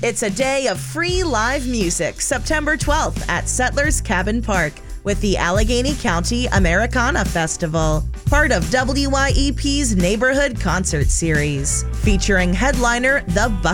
It's a day of free live music, September 12th at Settlers Cabin Park with the Allegheny County Americana Festival, part of WYEP's Neighborhood Concert Series, featuring headliner The Buck.